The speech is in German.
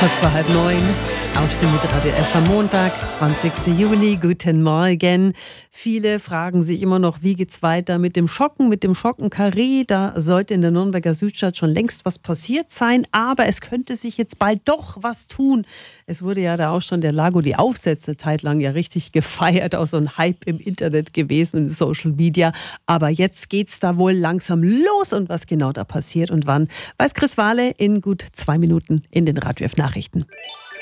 Kurz vor 8:30. Aufstehen mit Radio F am Montag, 20. Juli. Guten Morgen. Viele fragen sich immer noch, wie geht's weiter mit dem Schockenkarree. Da sollte in der Nürnberger Südstadt schon längst was passiert sein, aber es könnte sich jetzt bald doch was tun. Es wurde ja da auch schon der Lago die Aufsätze eine Zeit lang ja richtig gefeiert, auch so ein Hype im Internet gewesen, in Social Media. Aber jetzt geht's da wohl langsam los und was genau da passiert und wann, weiß Chris Wahle in gut 2 Minuten in den Radio F Nachrichten.